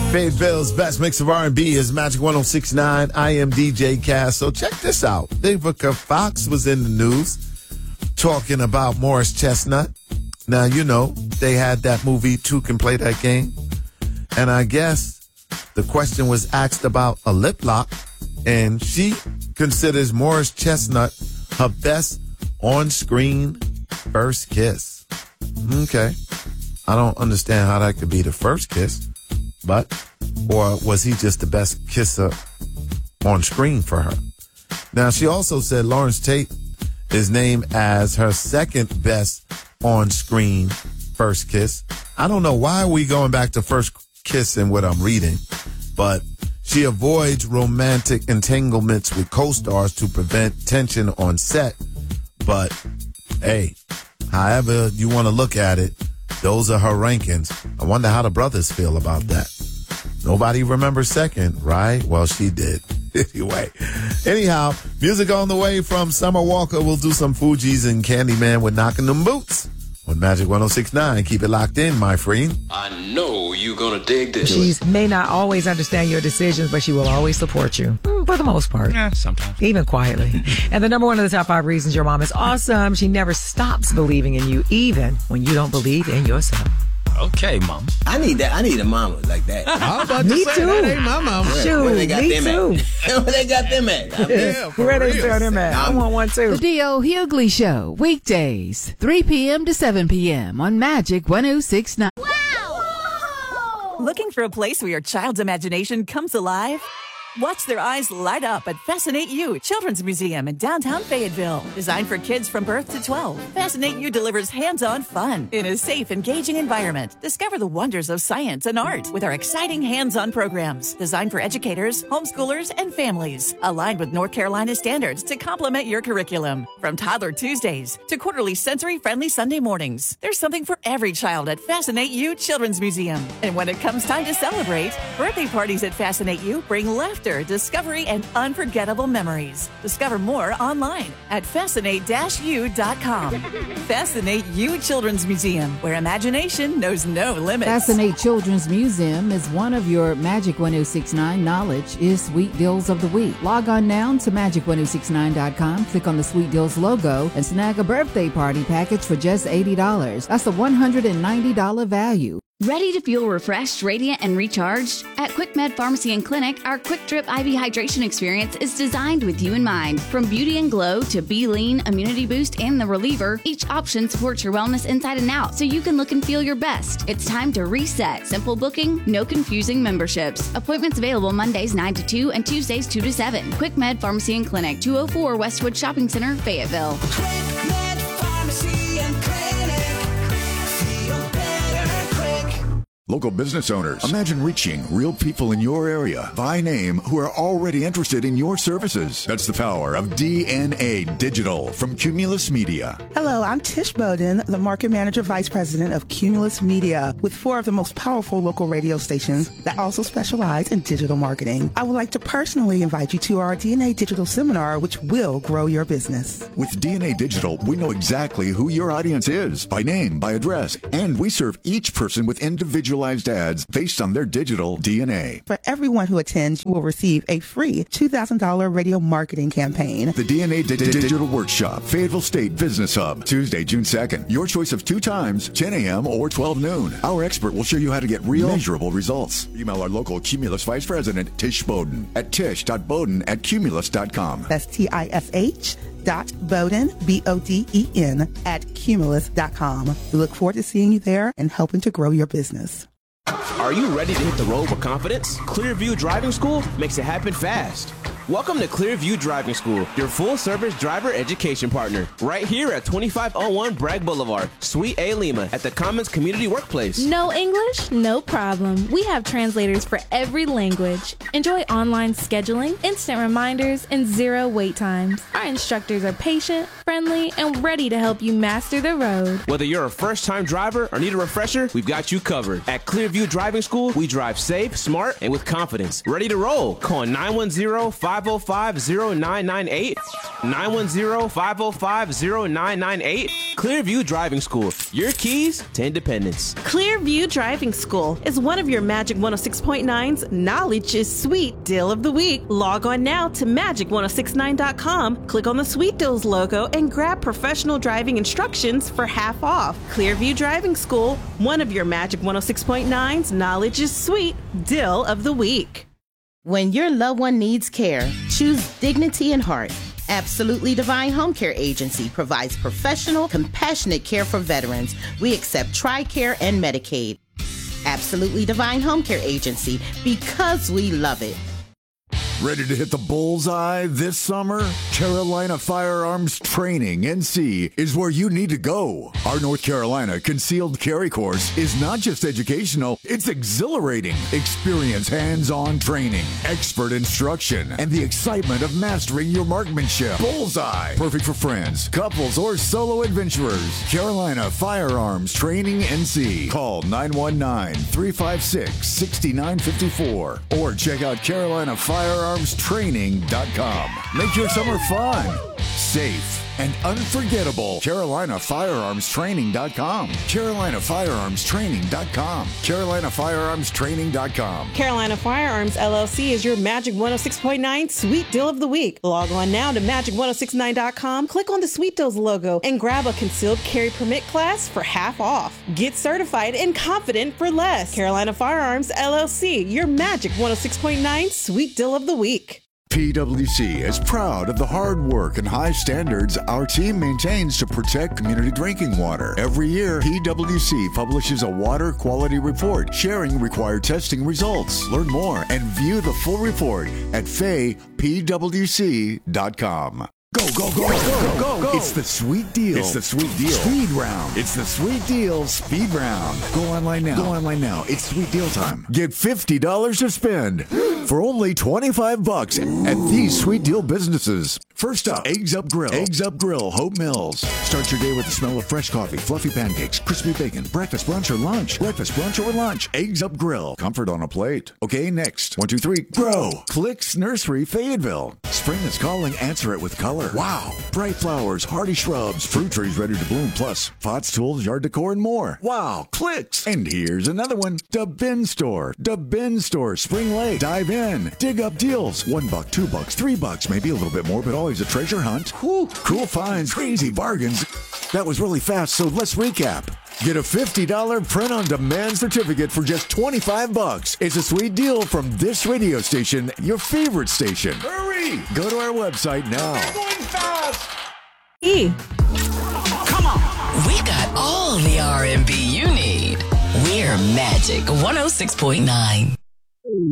Fayetteville's best mix of R&B is Magic 106.9. I am DJ Cass. So check this out. Vivica Fox was in the news talking about Morris Chestnut. Now, you know, they had that movie, Two Can Play That Game. And I guess the question was asked about a lip lock. And she considers Morris Chestnut her best on-screen first kiss. Okay. I don't understand how that could be the first kiss. Or was he just the best kisser on screen for her? Now, she also said Lawrence Tate is named as her second best on-screen first kiss. I don't know why are we going back to first kiss in what I'm reading, but she avoids romantic entanglements with co-stars to prevent tension on set. But, hey, however you want to look at it, those are her rankings. I wonder how the brothers feel about that. Nobody remembers second, right? Well, she did. Anyway. Anyhow, music on the way from Summer Walker. We'll do some Fugees and Candyman with Knocking Them Boots on Magic 106.9. Keep it locked in, my friend. I know you're going to dig this. She may not always understand your decisions, but she will always support you. For the most part. Yeah, sometimes. Even quietly. And the number one of the top 5 reasons your mom is awesome, she never stops believing in you, even when you don't believe in yourself. Okay, Mom. I need that. I need a mama like that. I was about to Me say, too. that ain't my mama. Shoot, Where they got me them too. at? Where they got them at? I mean, Yeah, for Where they real. sell them at? I want one too. The D.O. Hughley Show, weekdays, 3 p.m. to 7 p.m. on Magic 106.9. Looking for a place where your child's imagination comes alive? Watch their eyes light up at Fascinate You Children's Museum in downtown Fayetteville. Designed for kids from birth to 12, Fascinate You delivers hands-on fun in a safe, engaging environment. Discover the wonders of science and art with our exciting hands-on programs designed for educators, homeschoolers, and families. Aligned with North Carolina standards to complement your curriculum. From Toddler Tuesdays to quarterly sensory-friendly Sunday mornings, there's something for every child at Fascinate You Children's Museum. And when it comes time to celebrate, birthday parties at Fascinate You bring laughter, discovery, and unforgettable memories. Discover more online at fascinate-u.com. Fascinate You Children's Museum, where imagination knows no limits. Fascinate Children's Museum is one of your Magic 106.9 knowledge is Sweet Deals of the Week. Log on now to magic1069.com, click on the Sweet Deals logo, and snag a birthday party package for just $80. That's a $190 value. Ready to feel refreshed, radiant, and recharged? At Quick Med Pharmacy and Clinic, our Quick Drip IV hydration experience is designed with you in mind. From Beauty and Glow to Be Lean, Immunity Boost, and the Reliever, each option supports your wellness inside and out so you can look and feel your best. It's time to reset. Simple booking, no confusing memberships. Appointments available Mondays 9 to 2 and Tuesdays 2 to 7. Quick Med Pharmacy and Clinic, 204 Westwood Shopping Center, Fayetteville. Quick Med Pharmacy and Clinic. Feel better quick. Local business owners, imagine reaching real people in your area by name who are already interested in your services. That's the power of DNA Digital from Cumulus Media. Hello, I'm Tish Bowden, the Market Manager Vice President of Cumulus Media, with 4 of the most powerful local radio stations that also specialize in digital marketing. I would like to personally invite you to our DNA Digital Seminar, which will grow your business. With DNA Digital, we know exactly who your audience is by name, by address, and we serve each person with individualized ads based on their digital DNA. For everyone who attends, you will receive a free $2,000 radio marketing campaign. The DNA Digital Workshop, Fayetteville State Business Hub, Tuesday, June 2nd. Your choice of 2 times, 10 a.m. or 12 noon. Our expert will show you how to get real, measurable results. Email our local Cumulus Vice President, Tish Bowden, at tish.bowden@cumulus.com. That's TISH.Bowden, BODEN, at cumulus.com. We look forward to seeing you there and helping to grow your business. Are you ready to hit the road with confidence? Clearview Driving School makes it happen fast. Welcome to Clearview Driving School, your full-service driver education partner. Right here at 2501 Bragg Boulevard, Suite A Lima, at the Commons Community Workplace. No English? No problem. We have translators for every language. Enjoy online scheduling, instant reminders, and 0 wait times. Our instructors are patient, friendly, and ready to help you master the road. Whether you're a first-time driver or need a refresher, we've got you covered. At Clearview Driving School, we drive safe, smart, and with confidence. Ready to roll? Call 910-5 910-505-0998. 910-505-0998. Clearview Driving School. Your keys to independence. Clearview Driving School is one of your Magic 106.9's Knowledge is Sweet Deal of the Week. Log on now to magic1069.com, click on the Sweet Deals logo, and grab professional driving instructions for half off. Clearview Driving School, one of your Magic 106.9's Knowledge is Sweet Deal of the Week. When your loved one needs care, choose dignity and heart. Absolutely Divine Home Care Agency provides professional, compassionate care for veterans. We accept TRICARE and Medicaid. Absolutely Divine Home Care Agency, because we love it. Ready to hit the bullseye this summer? Carolina Firearms Training, NC, is where you need to go. Our North Carolina Concealed Carry course is not just educational, it's exhilarating. Experience hands-on training, expert instruction, and the excitement of mastering your marksmanship. Bullseye, perfect for friends, couples, or solo adventurers. Carolina Firearms Training, NC. Call 919-356-6954 or check out CarolinaFirearmsTraining.com. Make your summer fun, safe, and unforgettable. CarolinaFirearmsTraining.com. CarolinaFirearmsTraining.com. CarolinaFirearmsTraining.com. Carolina Firearms LLC is your Magic 106.9 Sweet Deal of the Week. Log on now to magic1069.com, click on the Sweet Deals logo, and grab a concealed carry permit class for half off. Get certified and confident for less. Carolina Firearms LLC, your Magic 106.9 Sweet Deal of the Week. PWC is proud of the hard work and high standards our team maintains to protect community drinking water. Every year, PWC publishes a water quality report sharing required testing results. Learn more and view the full report at faypwc.com. Go, go, go, go, go, go. It's the sweet deal. It's the sweet deal. Speed round. It's the sweet deal speed round. Go online now. Go online now. It's sweet deal time. Get $50 to spend for only $25 at these sweet deal businesses. First up, Eggs Up Grill. Eggs Up Grill, Hope Mills. Start your day with the smell of fresh coffee, fluffy pancakes, crispy bacon, breakfast, brunch, or lunch. Breakfast, brunch, or lunch. Eggs Up Grill. Comfort on a plate. Okay, next. 1, 2, 3. Grow. Clicks Nursery, Fayetteville. Spring is calling. Answer it with color. Wow. Bright flowers, hardy shrubs, fruit trees ready to bloom, plus pots, tools, yard decor, and more. Wow. Clicks. And here's another one. The Bin Store. The Bin Store, Spring Lake. Dive in. Dig up deals. $1, $2, $3, maybe a little bit more, but always a treasure hunt. Whew. Cool finds, crazy bargains. That was really fast, so let's recap. Get a $50 print-on-demand certificate for just $25. It's a sweet deal from this radio station, your favorite station. Hurry! Go to our website now. We're going fast! Come on! We got all the R&B you need. We're Magic 106.9.